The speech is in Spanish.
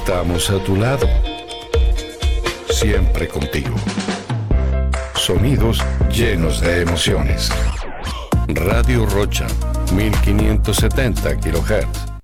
Estamos a tu lado, siempre contigo. Sonidos llenos de emociones. Radio Rocha, 1570 kHz.